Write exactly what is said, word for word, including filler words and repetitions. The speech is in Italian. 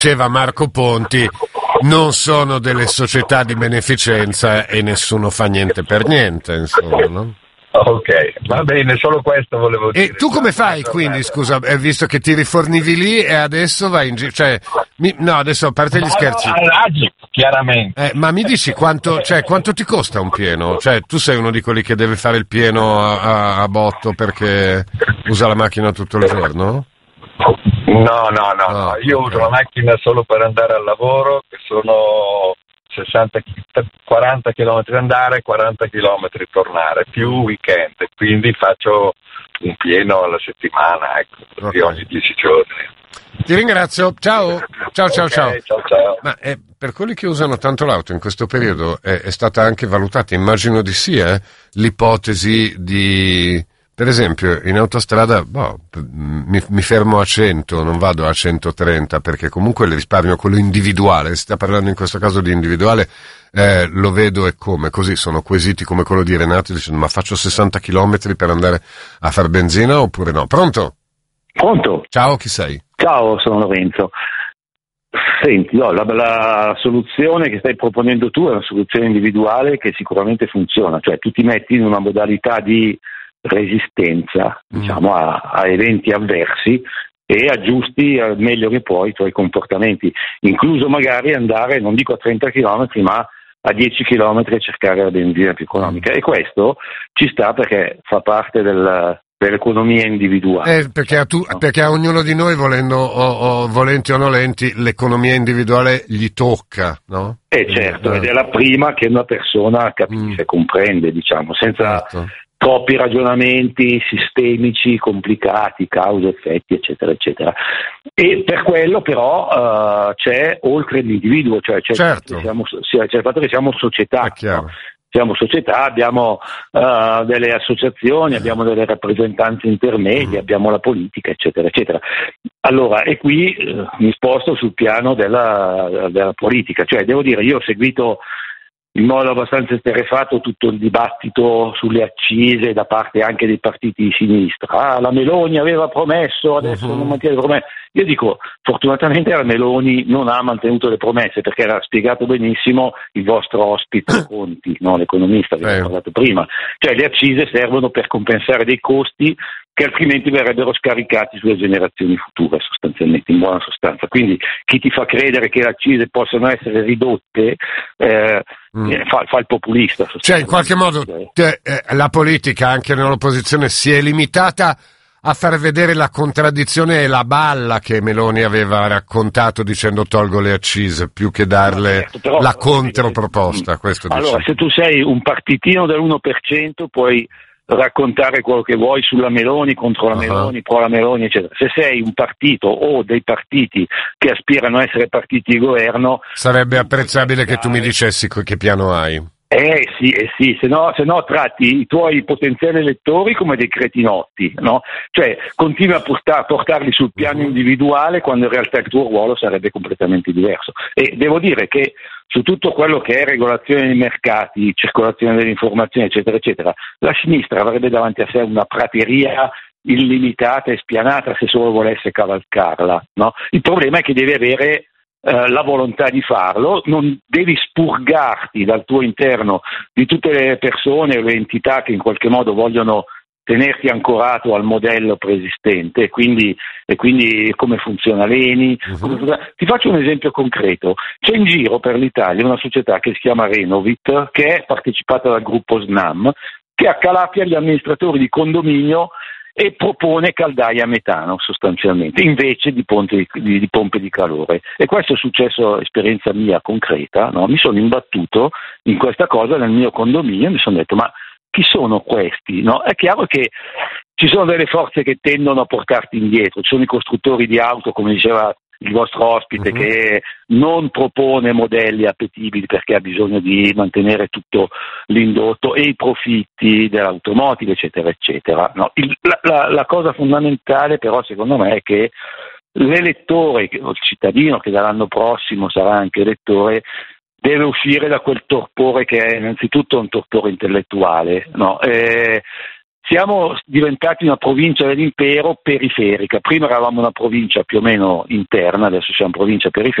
diceva Marco Ponti, non sono delle società di beneficenza e nessuno fa niente per niente, insomma, no? Ok, va bene, solo questo volevo dire. E tu come fai quindi, scusa, eh, visto che ti rifornivi lì e adesso vai in giro, cioè, mi, no, adesso a parte gli scherzi. All'Agip, chiaramente. Eh, ma mi dici quanto, cioè, quanto ti costa un pieno? Cioè, tu sei uno di quelli che deve fare il pieno a, a, a botto perché usa la macchina tutto il giorno? No, no, no, no, no. Io okay. uso la macchina solo per andare al lavoro, che sono sessanta, quaranta chilometri andare, quaranta chilometri tornare, più weekend, quindi faccio un pieno alla settimana, ecco, così Okay. ogni dieci giorni. Ti ringrazio, ciao, ciao, ciao, Ok, ciao. ciao, ciao. Ma eh, per quelli che usano tanto l'auto in questo periodo è, è stata anche valutata, immagino di sì, eh, l'ipotesi di, per esempio, in autostrada, boh, mi, mi fermo a cento, non vado a centotrenta, perché comunque il risparmio, quello individuale, si sta parlando in questo caso di individuale, eh, lo vedo e come, così sono quesiti come quello di Renato, dicendo ma faccio sessanta chilometri per andare a far benzina oppure no? Pronto? Pronto? Ciao, chi sei? Ciao, sono Lorenzo. Senti, no, la, la soluzione che stai proponendo tu è una soluzione individuale che sicuramente funziona, cioè tu ti metti in una modalità di resistenza, Mm. diciamo, a, a eventi avversi e aggiusti al meglio che puoi i tuoi comportamenti, incluso magari andare, non dico a trenta chilometri, ma a dieci chilometri a cercare la benzina più economica. E questo ci sta perché fa parte del, dell'economia individuale. Eh, perché, a tu, No? perché a ognuno di noi, volendo o, o volenti o nolenti, l'economia individuale gli tocca, no? Eh certo, Eh, ed è la prima che una persona capisce, Mm. comprende, diciamo, senza certo. troppi ragionamenti sistemici, complicati, cause, effetti, eccetera, eccetera. E per quello però eh, c'è oltre l'individuo, cioè c'è, Certo. il fatto che siamo, sia- c'è il fatto che siamo società, È chiaro. no? Siamo società, abbiamo eh, delle associazioni, abbiamo delle rappresentanze intermedie, Mm. abbiamo la politica, eccetera, eccetera. Allora, e qui eh, mi sposto sul piano della, della politica, cioè devo dire, io ho seguito in modo abbastanza esterrefatto tutto il dibattito sulle accise da parte anche dei partiti di sinistra. Ah, la Meloni aveva promesso, adesso Mhm. non mantiene le promesse. Io dico, fortunatamente la Meloni non ha mantenuto le promesse perché l'ha spiegato benissimo il vostro ospite Conti, no? L'economista che Eh. ho parlato prima. Cioè le accise servono per compensare dei costi che altrimenti verrebbero scaricati sulle generazioni future, sostanzialmente, in buona sostanza. Quindi chi ti fa credere che le accise possano essere ridotte eh, Mm. eh, fa, fa il populista. Cioè, in qualche modo, te, eh, la politica, anche nell'opposizione, si è limitata a far vedere la contraddizione e la balla che Meloni aveva raccontato dicendo tolgo le accise, più che darle Certo, però- la controproposta. Questo Allora, dice. se tu sei un partitino dell'uno per cento puoi raccontare quello che vuoi sulla Meloni, contro la Uh-huh. Meloni, pro la Meloni, eccetera. Se sei un partito o dei partiti che aspirano a essere partiti di governo, Sarebbe apprezzabile che tu mi dicessi co- che piano hai. Eh sì, eh sì, se no, se no tratti i tuoi potenziali elettori come dei cretinotti, no? Cioè continui a portar- portarli sul piano individuale quando in realtà il tuo ruolo sarebbe completamente diverso. E devo dire che su tutto quello che è regolazione dei mercati, circolazione delle informazioni, eccetera, eccetera, la sinistra avrebbe davanti a sé una prateria illimitata e spianata se solo volesse cavalcarla, no? Il problema è che devi avere Eh, la volontà di farlo, non devi spurgarti dal tuo interno di tutte le persone o le entità che in qualche modo vogliono tenerti ancorato al modello preesistente, e quindi, e quindi come funziona l'Eni. Uh-huh. Come funziona... Ti faccio un esempio concreto. C'è in giro per l'Italia una società che si chiama Renovit, che è partecipata dal gruppo Snam, che accalapia gli amministratori di condominio e propone caldaie a metano sostanzialmente invece di, ponte, di, di pompe di calore, e questo è successo, esperienza mia concreta, no? Mi sono imbattuto in questa cosa nel mio condominio e mi sono detto ma chi sono questi? No? È chiaro che ci sono delle forze che tendono a portarti indietro, ci sono i costruttori di auto, come diceva il vostro ospite, uh-huh. che non propone modelli appetibili perché ha bisogno di mantenere tutto l'indotto e i profitti dell'automotive, eccetera, eccetera. No, il, la, la, la cosa fondamentale però secondo me è che l'elettore, o il cittadino che dall'anno prossimo sarà anche elettore, deve uscire da quel torpore che è innanzitutto un torpore intellettuale, no? Eh, siamo diventati una provincia dell'impero periferica. Prima eravamo una provincia più o meno interna, adesso siamo provincia periferica.